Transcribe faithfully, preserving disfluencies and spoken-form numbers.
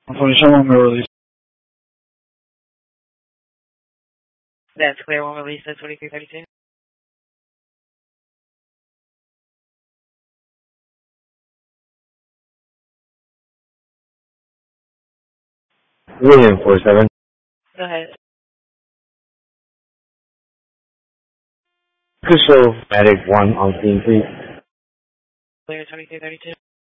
Information will be released. That's clear. One release at twenty-three thirty-two. William four seven. Go ahead. Could show Medic one on scene, please. Clear twenty-three thirty-two.